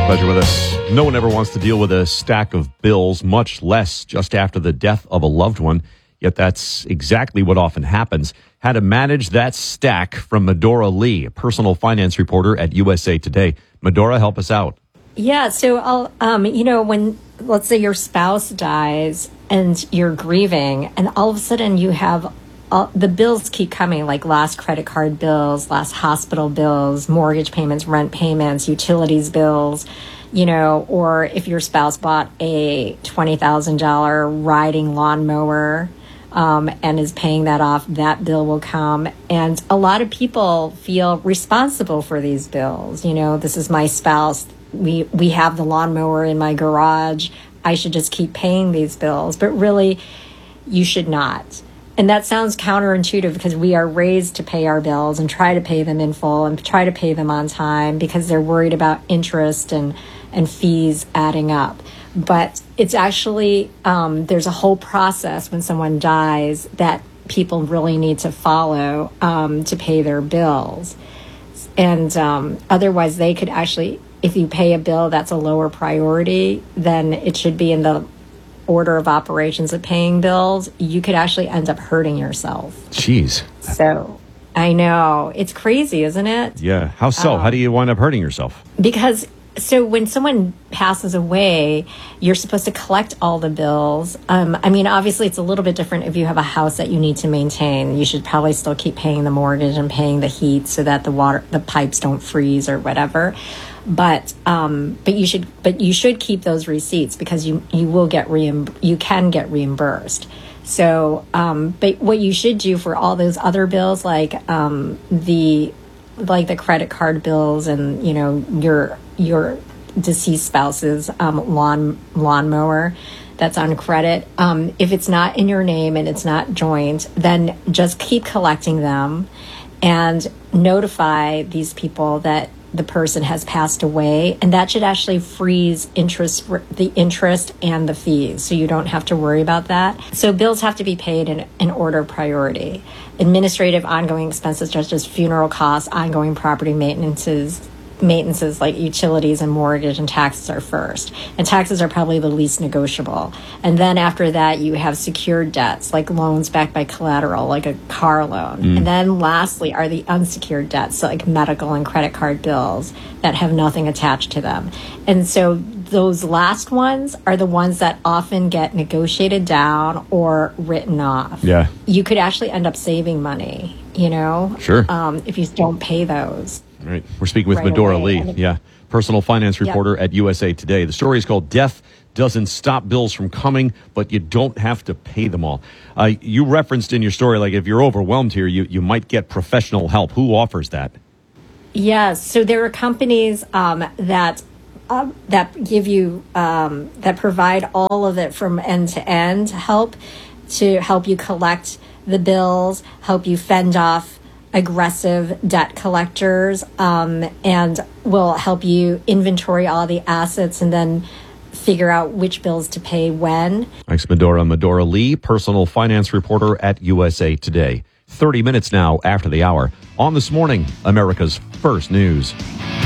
Glad you're with us. No one ever wants to deal with a stack of bills, much less just after the death of a loved one. Yet that's exactly what often happens. How to manage that stack from Medora Lee, a personal finance reporter at USA Today. Medora, help us out. Yeah, so when, let's say your spouse dies and you're grieving, and all of a sudden you have the bills keep coming, like last credit card bills, last hospital bills, mortgage payments, rent payments, utilities bills, or if your spouse bought a $20,000 riding lawnmower and is paying that off, that bill will come. And a lot of people feel responsible for these bills. This is my spouse. We have the lawnmower in my garage. I should just keep paying these bills. But really, you should not. And that sounds counterintuitive because we are raised to pay our bills and try to pay them in full and try to pay them on time because they're worried about interest and fees adding up. But it's actually, there's a whole process when someone dies that people really need to follow to pay their bills. And otherwise, they could actually, if you pay a bill that's a lower priority, then it should be in the order of operations of paying bills, you could actually end up hurting yourself. Jeez. So I know. It's crazy, isn't it? Yeah. How so? How do you wind up hurting yourself? Because when someone passes away, you're supposed to collect all the bills. Obviously, it's a little bit different if you have a house that you need to maintain. You should probably still keep paying the mortgage and paying the heat so that the pipes don't freeze or whatever. But you should keep those receipts because you can get reimbursed. So, but what you should do for all those other bills, like the credit card bills and your deceased spouse's lawnmower that's on credit, if it's not in your name and it's not joint, then just keep collecting them and notify these people that the person has passed away, and that should actually freeze the interest and the fees, so you don't have to worry about that. So bills have to be paid in order of priority. Administrative ongoing expenses such as funeral costs, ongoing property maintenances like utilities and mortgage and taxes are first. And taxes are probably the least negotiable. And then after that, you have secured debts like loans backed by collateral, like a car loan. And then lastly are the unsecured debts, so like medical and credit card bills that have nothing attached to them. And so those last ones are the ones that often get negotiated down or written off. Yeah. You could actually end up saving money, Sure. If you don't pay those. Right. We're speaking with Right Medora away. Lee, personal finance reporter at USA Today. The story is called Death Doesn't Stop Bills from Coming, but you don't have to pay them all. You referenced in your story, like if you're overwhelmed here, you might get professional help. Who offers that? Yes. So there are companies that give you, that provide all of it from end to end help to help you collect the bills, help you fend off aggressive debt collectors, and will help you inventory all the assets and then figure out which bills to pay when. Thanks, Medora. Medora Lee, personal finance reporter at USA Today. 30 minutes now after the hour. On This Morning, America's First News.